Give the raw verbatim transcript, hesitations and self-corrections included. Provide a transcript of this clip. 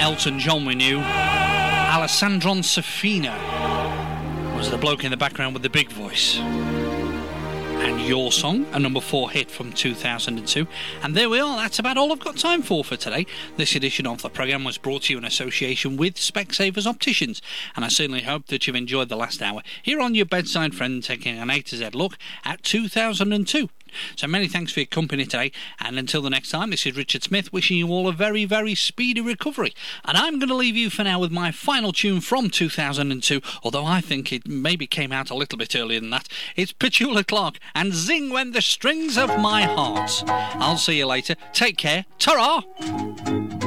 Elton John we knew. Alessandro Safina was the bloke in the background with the big voice. And Your Song, a number four hit from two thousand two. And there we are, that's about all I've got time for for today. This edition of the programme was brought to you in association with Specsavers Opticians, and I certainly hope that you've enjoyed the last hour here on your bedside friend, taking an A to Z look at two thousand two. So many thanks for your company today, and until the next time, this is Richard Smith wishing you all a very, very speedy recovery. And I'm going to leave you for now with my final tune from two thousand two, although I think it maybe came out a little bit earlier than that. It's Petula Clark and Zing When the Strings of My Heart. I'll see you later. Take care. Ta-ra!